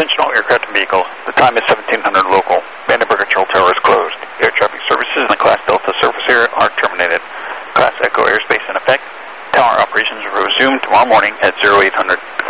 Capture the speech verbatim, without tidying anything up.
Attention all aircraft and vehicles. The time is seventeen hundred local. Vandenberg Control Tower is closed. Air traffic services in the Class Delta surface area are terminated. Class Echo airspace in effect. Tower operations will resume tomorrow morning at zero eight hundred.